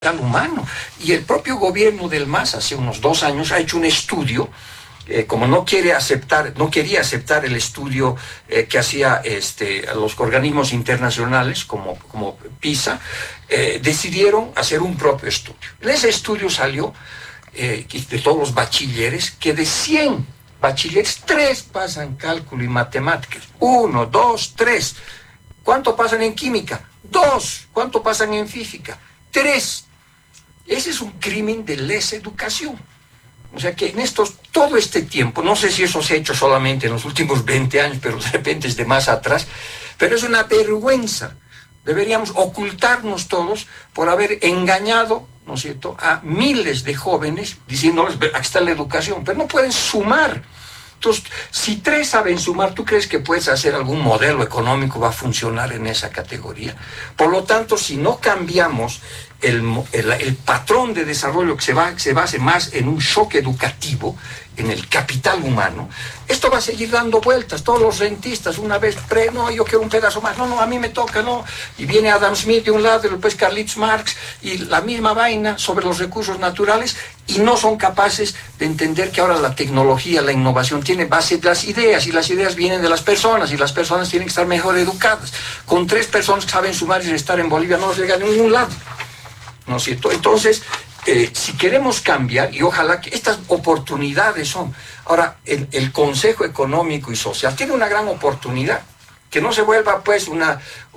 humano. Y el propio gobierno del MAS hace unos 2 años ha hecho un estudio, como no quería aceptar el estudio que hacía los organismos internacionales como PISA, decidieron hacer un propio estudio. En ese estudio salió de todos los bachilleres que de 100 bachilleres 3 pasan cálculo y matemáticas. 1, 2, 3. ¿Cuánto pasan en química? 2. ¿Cuánto pasan en física? 3. Ese es un crimen de lesa educación. O sea que en todo este tiempo, no sé si eso se ha hecho solamente en los últimos 20 años, pero de repente es de más atrás, pero es una vergüenza. Deberíamos ocultarnos todos por haber engañado, ¿no es cierto?, a miles de jóvenes diciéndoles, aquí está la educación, pero no pueden sumar. Entonces, si 3 saben sumar, ¿tú crees que puedes hacer algún modelo económico va a funcionar en esa categoría? Por lo tanto, si no cambiamos el patrón de desarrollo que se base más en un shock educativo, en el capital humano, esto va a seguir dando vueltas. Todos los rentistas, una vez, no, yo quiero un pedazo más, no, a mí me toca, no. Y viene Adam Smith de un lado, y después Karl Marx, y la misma vaina sobre los recursos naturales, y no son capaces de entender que ahora la tecnología, la innovación tiene base de las ideas, y las ideas vienen de las personas, y las personas tienen que estar mejor educadas. Con 3 personas que saben sumar y restar en Bolivia no nos llega a ningún lado, ¿no es cierto? Entonces, si queremos cambiar, y ojalá que estas oportunidades son, ahora el Consejo Económico y Social tiene una gran oportunidad, que no se vuelva pues una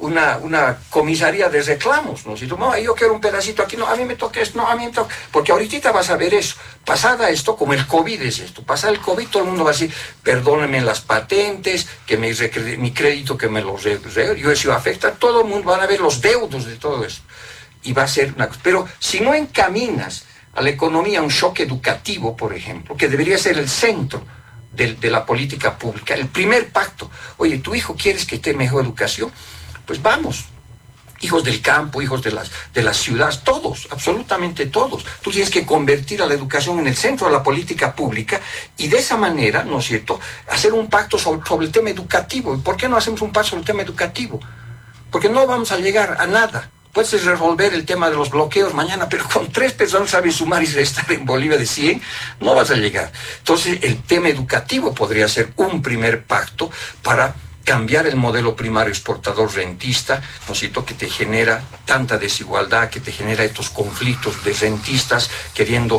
comisaría de reclamos, ¿no? Si tú, no, yo quiero un pedacito aquí, no, a mí me toca esto, no, a mí me toca, porque ahorita vas a ver eso, pasada esto, como el COVID es esto, pasada el COVID todo el mundo va a decir, perdónenme las patentes, que mi crédito que me lo yo eso afecta, todo el mundo van a ver los deudos de todo esto. Y va a ser una cosa. Pero si no encaminas a la economía un shock educativo, por ejemplo, que debería ser el centro de la política pública, el primer pacto, oye, ¿tu hijo quieres que tenga mejor educación? Pues vamos, hijos del campo, hijos de las ciudades, todos, absolutamente todos. Tú tienes que convertir a la educación en el centro de la política pública y de esa manera, ¿no es cierto?, hacer un pacto sobre el tema educativo. ¿Y por qué no hacemos un pacto sobre el tema educativo? Porque no vamos a llegar a nada. Puedes resolver el tema de los bloqueos mañana, pero con 3 personas saben sumar y restar en Bolivia de 100, no vas a llegar. Entonces, el tema educativo podría ser un primer pacto para cambiar el modelo primario exportador rentista, ¿no es cierto?, que te genera tanta desigualdad, que te genera estos conflictos de rentistas queriendo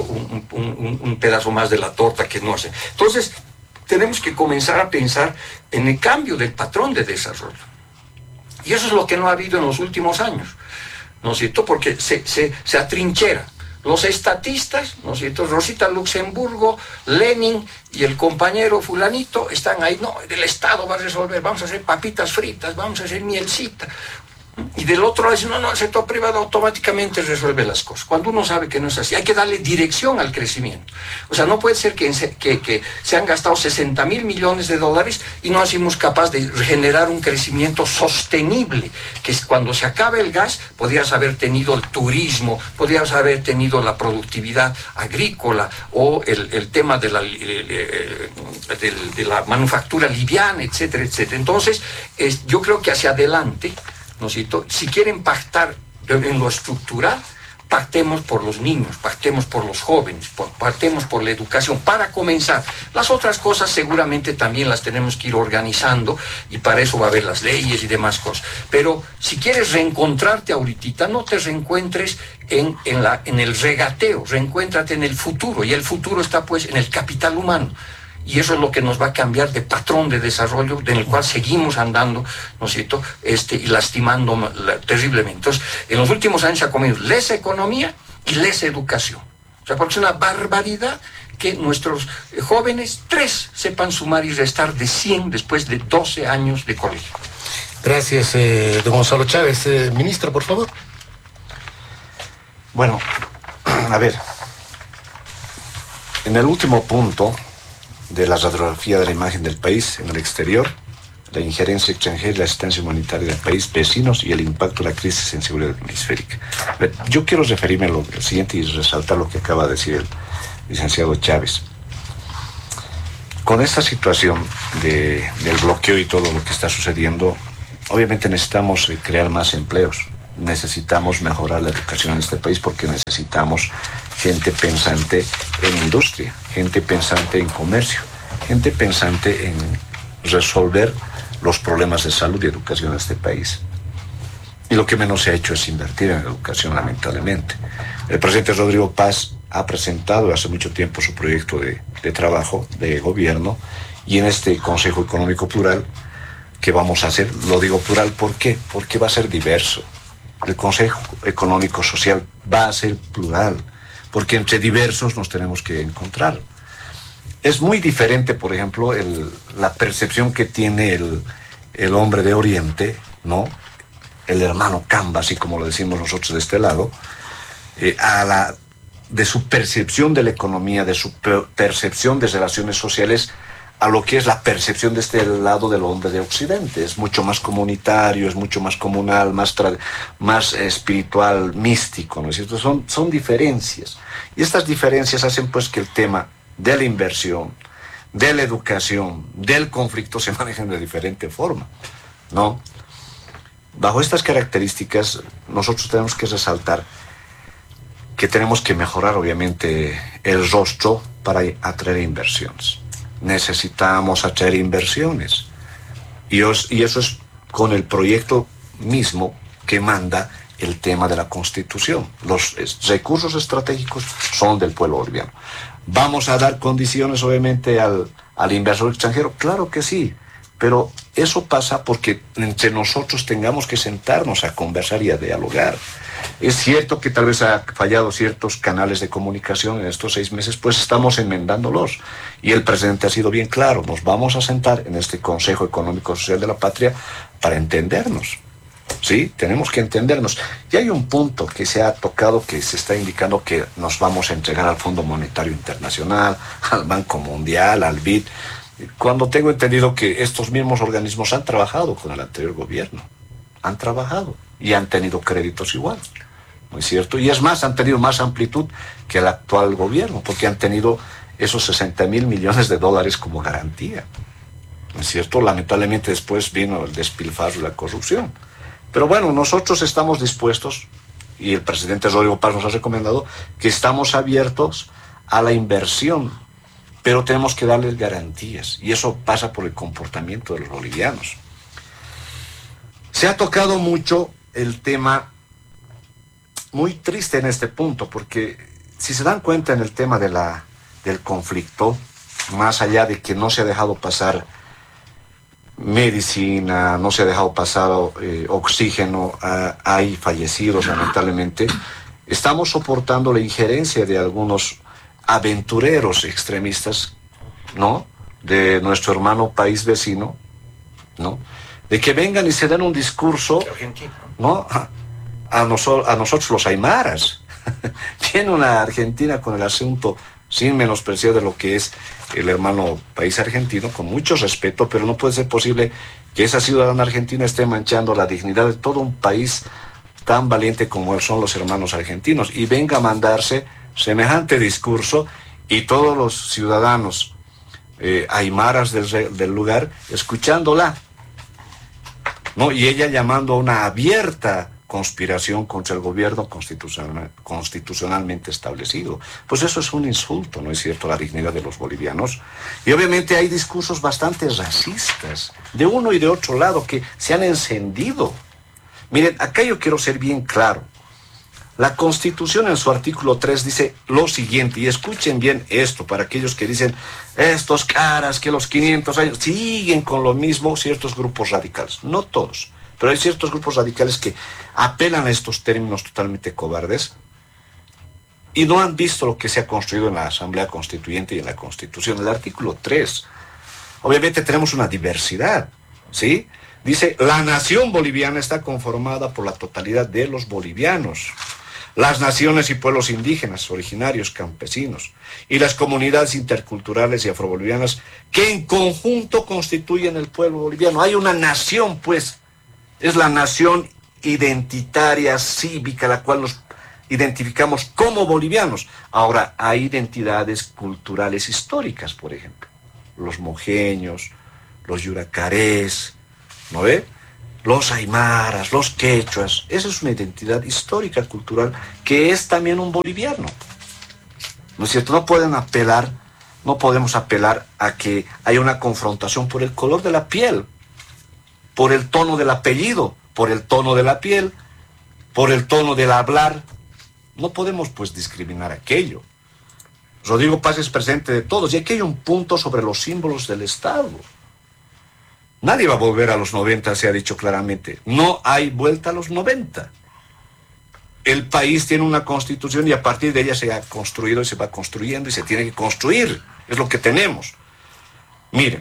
un pedazo más de la torta que no sé. Entonces, tenemos que comenzar a pensar en el cambio del patrón de desarrollo. Y eso es lo que no ha habido en los últimos años, ¿no es cierto? Porque se atrinchera. Los estatistas, ¿no es cierto?, Rosita Luxemburgo, Lenin y el compañero fulanito están ahí, no, el Estado va a resolver, vamos a hacer papitas fritas, vamos a hacer mielcita. Y del otro lado dicen, no, el sector privado automáticamente resuelve las cosas. Cuando uno sabe que no es así, hay que darle dirección al crecimiento. O sea, no puede ser que se han gastado 60.000 millones de dólares y no hacemos capaz de generar un crecimiento sostenible, que es cuando se acabe el gas, podrías haber tenido el turismo, podrías haber tenido la productividad agrícola o el tema de la manufactura liviana, etcétera, etcétera. Entonces, yo creo que hacia adelante, ¿no es cierto?, si quieren pactar en lo estructural, pactemos por los niños, pactemos por los jóvenes, pactemos por la educación, para comenzar. Las otras cosas seguramente también las tenemos que ir organizando y para eso va a haber las leyes y demás cosas. Pero si quieres reencontrarte ahorita, no te reencuentres en el regateo, reencuéntrate en el futuro, y el futuro está pues en el capital humano. Y eso es lo que nos va a cambiar de patrón de desarrollo en el cual seguimos andando, ¿no es cierto?, y lastimando terriblemente. Entonces, en los últimos años se ha comido lesa economía y lesa educación. O sea, porque es una barbaridad que nuestros jóvenes 3 sepan sumar y restar de 100 después de 12 años de colegio. Gracias, don Gonzalo Chávez. Ministro, por favor. Bueno, a ver, en el último punto de la radiografía de la imagen del país en el exterior, la injerencia extranjera y la asistencia humanitaria del país, vecinos y el impacto de la crisis en seguridad hemisférica. Yo quiero referirme a lo siguiente y resaltar lo que acaba de decir el licenciado Chávez. Con esta situación del bloqueo y todo lo que está sucediendo, obviamente necesitamos crear más empleos. necesitamos mejorar la educación en este país porque necesitamos gente pensante en industria, gente pensante en comercio, gente pensante en resolver los problemas de salud y educación en este país. Y lo que menos se ha hecho es invertir en educación, lamentablemente. El presidente Rodrigo Paz ha presentado hace mucho tiempo su proyecto de trabajo, de gobierno, y en este Consejo Económico Plural que vamos a hacer, lo digo plural, ¿por qué? Porque va a ser diverso. El Consejo Económico Social va a ser plural, porque entre diversos nos tenemos que encontrar. Es muy diferente, por ejemplo, la percepción que tiene el hombre de Oriente, ¿no? El hermano Camba, así como lo decimos nosotros de este lado, de su percepción de la economía, de su percepción de relaciones sociales, a lo que es la percepción de este lado del hombre de Occidente. Es mucho más comunitario, es mucho más comunal, más espiritual, místico, ¿no es cierto? Son diferencias. Y estas diferencias hacen pues que el tema de la inversión, de la educación, del conflicto se manejen de diferente forma, ¿no? Bajo estas características, nosotros tenemos que resaltar que tenemos que mejorar, obviamente, el rostro para atraer inversiones. Necesitamos atraer inversiones. Y eso es con el proyecto mismo que manda el tema de la Constitución. Los recursos estratégicos son del pueblo boliviano. ¿Vamos a dar condiciones, obviamente, al inversor extranjero? Claro que sí. Pero eso pasa porque entre nosotros tengamos que sentarnos a conversar y a dialogar. Es cierto que tal vez ha fallado ciertos canales de comunicación en estos 6 meses, pues estamos enmendándolos. Y el presidente ha sido bien claro, nos vamos a sentar en este Consejo Económico Social de la Patria para entendernos. Sí, tenemos que entendernos. Y hay un punto que se ha tocado, que se está indicando que nos vamos a entregar al Fondo Monetario Internacional, al Banco Mundial, al BID, cuando tengo entendido que estos mismos organismos han trabajado con el anterior gobierno. Han trabajado y han tenido créditos igual, ¿no es cierto? Y es más, han tenido más amplitud que el actual gobierno, porque han tenido esos 60.000 millones de dólares como garantía, ¿no es cierto? Lamentablemente después vino el despilfarro y la corrupción. Pero bueno, nosotros estamos dispuestos, y el presidente Rodrigo Paz nos ha recomendado, que estamos abiertos a la inversión, pero tenemos que darles garantías, y eso pasa por el comportamiento de los bolivianos. Se ha tocado mucho el tema, muy triste en este punto, porque si se dan cuenta en el tema del conflicto, más allá de que no se ha dejado pasar medicina, no se ha dejado pasar oxígeno, hay fallecidos lamentablemente, estamos soportando la injerencia de algunos aventureros extremistas, ¿no? De nuestro hermano país vecino, ¿no? De que vengan y se den un discurso, ¿no? A nosotros los aymaras. Tiene una Argentina con el asunto, sin menospreciar de lo que es el hermano país argentino, con mucho respeto, pero no puede ser posible que esa ciudadana argentina esté manchando la dignidad de todo un país tan valiente como son los hermanos argentinos, y venga a mandarse semejante discurso, y todos los ciudadanos aymaras del lugar escuchándola, ¿no? Y ella llamando a una abierta conspiración contra el gobierno constitucionalmente establecido. Pues eso es un insulto, ¿no es cierto?, a la dignidad de los bolivianos. Y obviamente hay discursos bastante racistas, de uno y de otro lado, que se han encendido. Miren, acá yo quiero ser bien claro. La Constitución en su artículo 3 dice lo siguiente, y escuchen bien esto para aquellos que dicen, estos caras que los 500 años siguen con lo mismo, ciertos grupos radicales, no todos, pero hay ciertos grupos radicales que apelan a estos términos totalmente cobardes y no han visto lo que se ha construido en la Asamblea Constituyente y en la Constitución. El artículo 3, obviamente tenemos una diversidad, ¿sí? Dice, la nación boliviana está conformada por la totalidad de los bolivianos, las naciones y pueblos indígenas, originarios, campesinos, y las comunidades interculturales y afrobolivianas que en conjunto constituyen el pueblo boliviano. Hay una nación, pues, es la nación identitaria, cívica, la cual nos identificamos como bolivianos. Ahora, hay identidades culturales históricas, por ejemplo, los mojeños, los yuracarés, ¿no ve? los aymaras, los quechuas. Esa es una identidad histórica, cultural, que es también un boliviano. ¿No es cierto? No podemos apelar a que haya una confrontación por el color de la piel, por el tono del apellido, por el tono de la piel, por el tono del hablar. No podemos, pues, discriminar aquello. Rodrigo Paz es presidente de todos, y aquí hay un punto sobre los símbolos del Estado. Nadie va a volver a los 90, se ha dicho claramente. No hay vuelta a los 90. El país tiene una constitución y a partir de ella se ha construido y se va construyendo y se tiene que construir. Es lo que tenemos. Miren,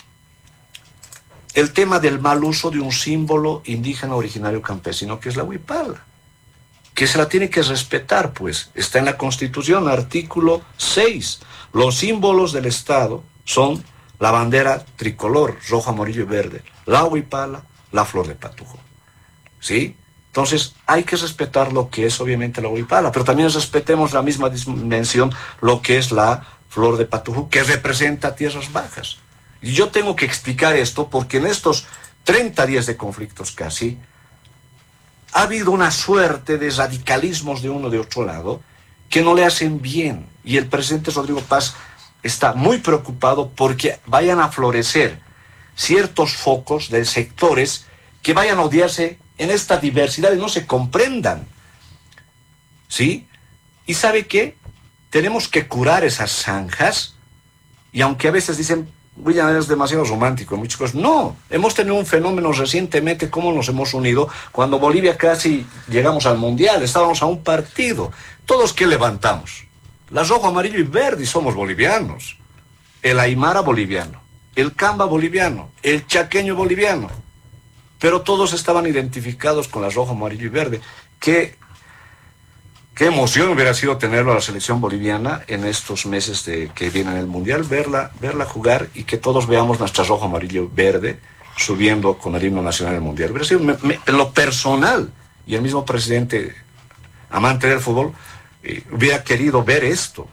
el tema del mal uso de un símbolo indígena originario campesino que es la huipala, que se la tiene que respetar, pues. Está en la Constitución, artículo 6. Los símbolos del Estado son la bandera tricolor, rojo, amarillo y verde, la huipala, la flor de patujo. ¿Sí? Entonces, hay que respetar lo que es, obviamente, la huipala, pero también respetemos la misma dimensión lo que es la flor de patujo, que representa tierras bajas. Y yo tengo que explicar esto porque en estos 30 días de conflictos casi, ha habido una suerte de radicalismos de uno de otro lado que no le hacen bien. Y el presidente Rodrigo Paz está muy preocupado porque vayan a florecer ciertos focos de sectores que vayan a odiarse en esta diversidad y no se comprendan. ¿Sí? ¿Y sabe qué? Tenemos que curar esas zanjas, y aunque a veces dicen, William, es demasiado romántico, muchas cosas. No, hemos tenido un fenómeno recientemente, cómo nos hemos unido, cuando Bolivia casi llegamos al Mundial, estábamos a un partido. ¿Todos qué levantamos? La rojo, amarillo y verde, y somos bolivianos. El aymara boliviano, el camba boliviano, el chaqueño boliviano. Pero todos estaban identificados con la rojo, amarillo y verde. Qué emoción hubiera sido tenerlo a la selección boliviana en estos meses que vienen el Mundial, verla jugar y que todos veamos nuestra rojo, amarillo y verde subiendo con el himno nacional del Mundial. Hubiera sido en lo personal, y el mismo presidente, amante del fútbol, hubiera querido ver esto.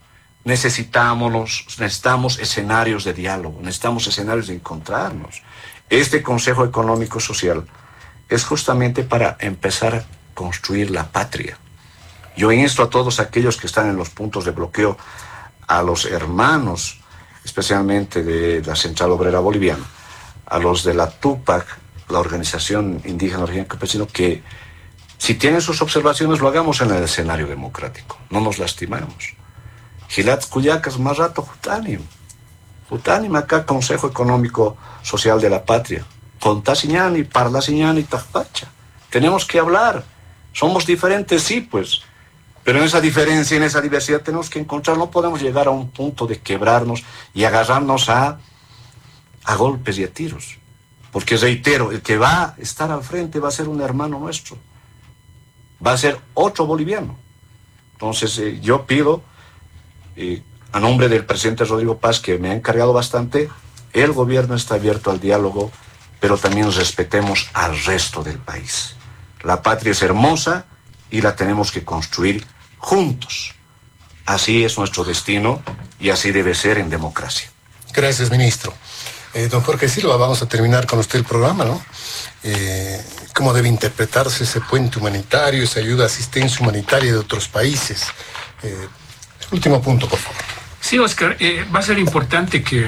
Necesitamos escenarios de diálogo, necesitamos escenarios de encontrarnos. Este Consejo Económico Social es justamente para empezar a construir la patria. Yo insto a todos aquellos que están en los puntos de bloqueo, a los hermanos, especialmente de la Central Obrera Boliviana, a los de la TUPAC, la Organización Indígena Origen Campesino, que si tienen sus observaciones lo hagamos en el escenario democrático, no nos lastimemos. Gilat Cuyacas, más rato, Jutanim, acá Consejo Económico Social de la Patria, Contasiñani, Parlasiñani, Tajpacha. Tenemos que hablar, somos diferentes, sí, pues. Pero en esa diferencia, en esa diversidad tenemos que encontrar, no podemos llegar a un punto de quebrarnos y agarrarnos a golpes y a tiros. Porque reitero, el que va a estar al frente va a ser un hermano nuestro. Va a ser otro boliviano. Entonces yo pido, a nombre del presidente Rodrigo Paz, que me ha encargado bastante, el gobierno está abierto al diálogo, pero también respetemos al resto del país. La patria es hermosa y la tenemos que construir juntos. Así es nuestro destino y así debe ser en democracia. Gracias, ministro. Don Jorge Silva, vamos a terminar con usted el programa, ¿no? ¿Cómo debe interpretarse ese puente humanitario, esa ayuda, asistencia humanitaria de otros países? Último punto, por favor. Sí, Oscar, va a ser importante que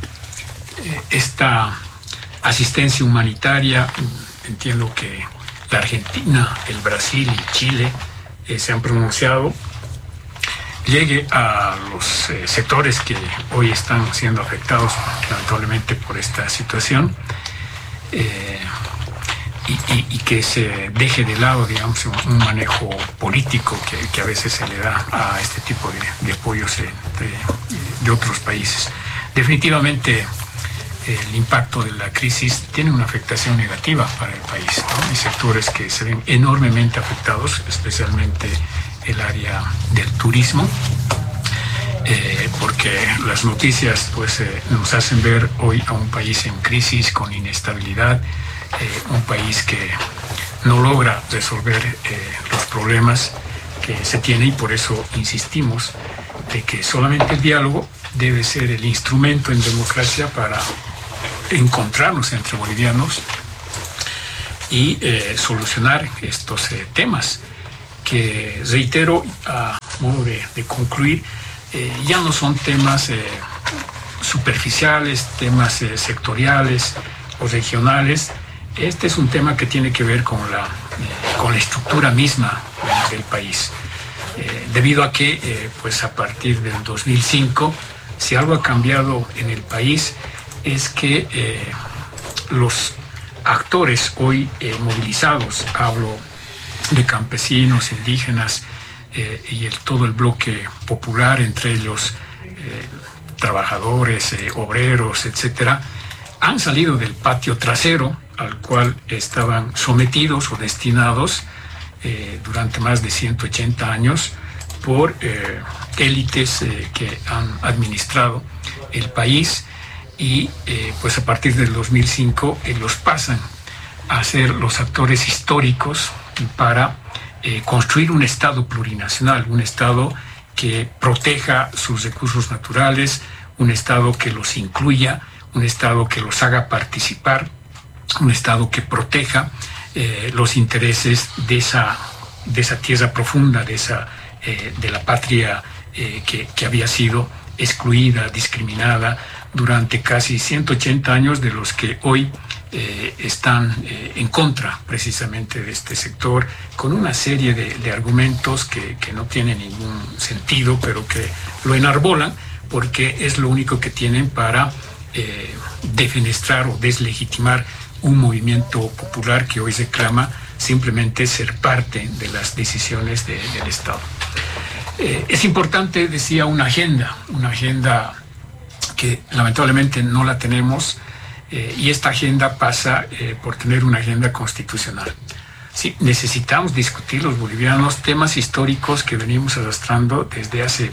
esta asistencia humanitaria, entiendo que la Argentina, el Brasil y Chile se han pronunciado, llegue a los sectores que hoy están siendo afectados lamentablemente por esta situación, y que se deje de lado, digamos, un manejo político que a veces se le da a este tipo de apoyos de otros países. Definitivamente el impacto de la crisis tiene una afectación negativa para el país, ¿no? Hay sectores que se ven enormemente afectados, especialmente el área del turismo, porque las noticias pues nos hacen ver hoy a un país en crisis, con inestabilidad, un país que no logra resolver los problemas que se tiene, y por eso insistimos de que solamente el diálogo debe ser el instrumento en democracia para encontrarnos entre bolivianos y solucionar estos temas que, reitero, a modo de concluir, ya no son temas superficiales, temas sectoriales o regionales. Este es un tema que tiene que ver con la estructura misma del país. Debido a que, pues a partir del 2005, si algo ha cambiado en el país es que los actores hoy movilizados, hablo de campesinos, indígenas y todo el bloque popular, entre ellos trabajadores, obreros, etcétera, han salido del patio trasero al cual estaban sometidos o destinados durante más de 180 años por élites que han administrado el país, y pues a partir del 2005 los pasan a ser los actores históricos para construir un Estado plurinacional, un Estado que proteja sus recursos naturales, un Estado que los incluya, un Estado que los haga participar, un Estado que proteja los intereses de esa tierra profunda, de la patria que había sido excluida, discriminada durante casi 180 años, de los que hoy están en contra precisamente de este sector, con una serie de argumentos que no tienen ningún sentido, pero que lo enarbolan porque es lo único que tienen para defenestrar o deslegitimar un movimiento popular que hoy reclama simplemente ser parte de las decisiones del Estado. Es importante, decía, una agenda que lamentablemente no la tenemos, y esta agenda pasa por tener una agenda constitucional. Sí, necesitamos discutir los bolivianos temas históricos que venimos arrastrando desde hace,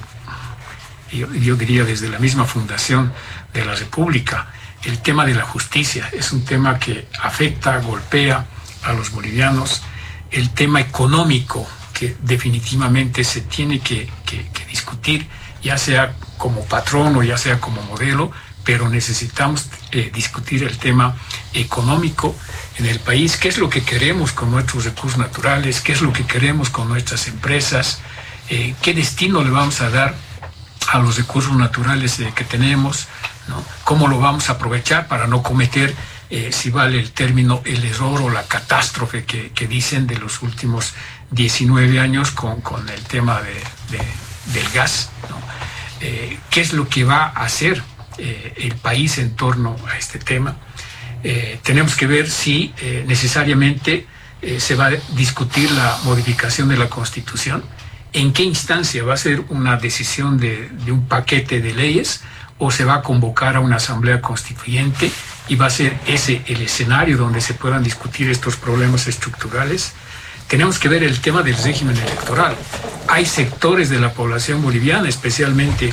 yo diría desde la misma fundación de la República. El tema de la justicia es un tema que afecta, golpea a los bolivianos. El tema económico, que definitivamente se tiene que discutir, ya sea como patrón o ya sea como modelo, pero necesitamos discutir el tema económico en el país. ¿Qué es lo que queremos con nuestros recursos naturales? ¿Qué es lo que queremos con nuestras empresas? ¿Qué destino le vamos a dar a los recursos naturales que tenemos, ¿no? ¿Cómo lo vamos a aprovechar para no cometer, si vale el término, el error o la catástrofe que dicen de los últimos 19 años con el tema del gas, ¿no? ¿Qué es lo que va a hacer el país en torno a este tema? Tenemos que ver si necesariamente se va a discutir la modificación de la Constitución. ¿En qué instancia? ¿Va a ser una decisión de un paquete de leyes o se va a convocar a una asamblea constituyente y va a ser ese el escenario donde se puedan discutir estos problemas estructurales? Tenemos que ver el tema del régimen electoral. Hay sectores de la población boliviana, especialmente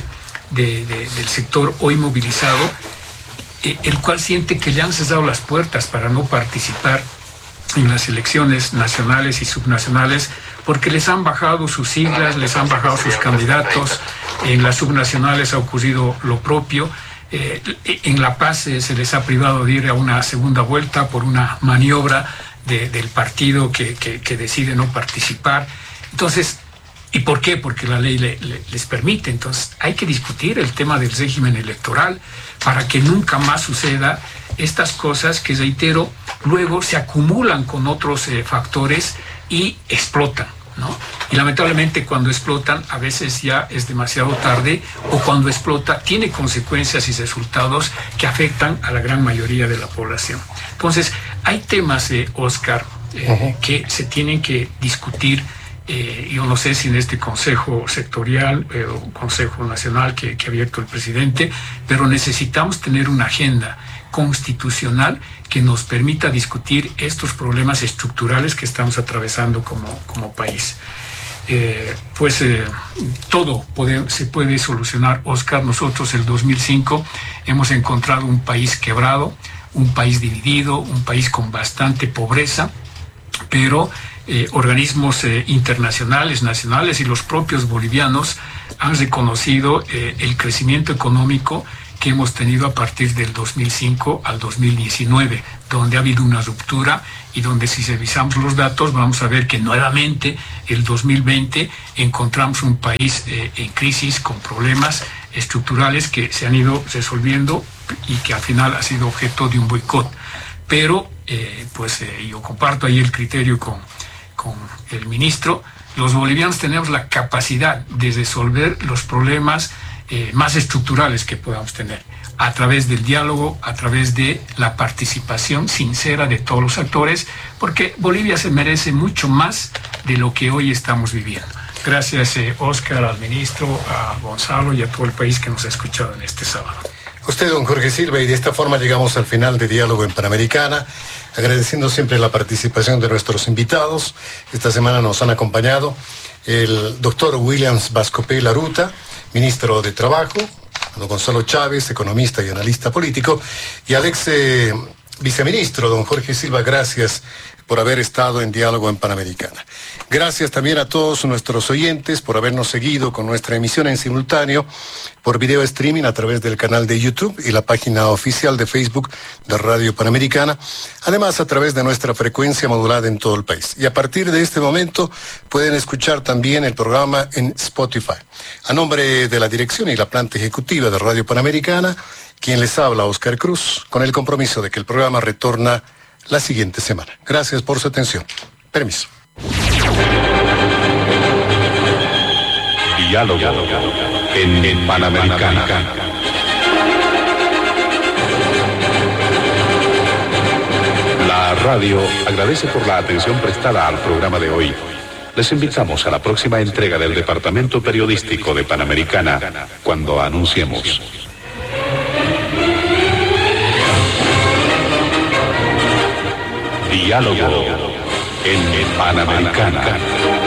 del sector hoy movilizado, el cual siente que le han cerrado las puertas para no participar en las elecciones nacionales y subnacionales, porque les han bajado sus siglas, les han bajado sus candidatos. En las subnacionales ha ocurrido lo propio. En La Paz se les ha privado de ir a una segunda vuelta por una maniobra del partido que decide no participar. Entonces, ¿y por qué? Porque la ley les permite. Entonces, hay que discutir el tema del régimen electoral para que nunca más suceda estas cosas que, reitero, luego se acumulan con otros factores y explotan, ¿no? Y lamentablemente cuando explotan a veces ya es demasiado tarde, o cuando explota tiene consecuencias y resultados que afectan a la gran mayoría de la población. Entonces, hay temas, Oscar, que se tienen que discutir. Yo no sé si en este Consejo Sectorial o Consejo Nacional que ha abierto el presidente, pero necesitamos tener una agenda constitucional que nos permita discutir estos problemas estructurales que estamos atravesando como país. Todo se puede solucionar, Oscar. Nosotros el 2005 hemos encontrado un país quebrado, un país dividido, un país con bastante pobreza, pero organismos internacionales, nacionales y los propios bolivianos han reconocido el crecimiento económico que hemos tenido a partir del 2005 al 2019, donde ha habido una ruptura y donde si revisamos los datos vamos a ver que nuevamente el 2020 encontramos un país en crisis con problemas estructurales que se han ido resolviendo y que al final ha sido objeto de un boicot. Pero yo comparto ahí el criterio con el ministro. Los bolivianos tenemos la capacidad de resolver los problemas más estructurales que podamos tener a través del diálogo, a través de la participación sincera de todos los actores, porque Bolivia se merece mucho más de lo que hoy estamos viviendo. Gracias, Oscar, al ministro, a Gonzalo y a todo el país que nos ha escuchado en este sábado. Usted, don Jorge Silva, y de esta forma llegamos al final de Diálogo en Panamericana, agradeciendo siempre la participación de nuestros invitados. Esta semana nos han acompañado el doctor Williams Bascopé Laruta, ministro de Trabajo, don Gonzalo Chávez, economista y analista político, y al ex viceministro, don Jorge Silva. Gracias por haber estado en Diálogo en Panamericana. Gracias también a todos nuestros oyentes por habernos seguido con nuestra emisión en simultáneo por video streaming a través del canal de YouTube y la página oficial de Facebook de Radio Panamericana, además a través de nuestra frecuencia modulada en todo el país. Y a partir de este momento pueden escuchar también el programa en Spotify. A nombre de la dirección y la planta ejecutiva de Radio Panamericana, quien les habla, Oscar Cruz, con el compromiso de que el programa retorna la siguiente semana. Gracias por su atención. Permiso. Diálogo en Panamericana. La radio agradece por la atención prestada al programa de hoy. Les invitamos a la próxima entrega del Departamento Periodístico de Panamericana, cuando anunciemos. Diálogo en Panamericana.